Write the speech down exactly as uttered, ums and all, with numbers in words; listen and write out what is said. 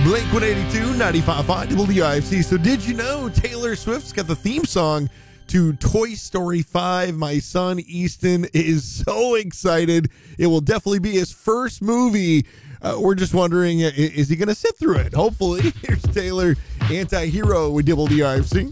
Blink one eighty-two, ninety-five point five W D I F C. So did you know Taylor Swift's got the theme song to Toy Story five? My son Easton is so excited. It will definitely be his first movie. Uh, we're just wondering, is he going to sit through it? Hopefully. Here's Taylor, Anti-Hero with W D I F C.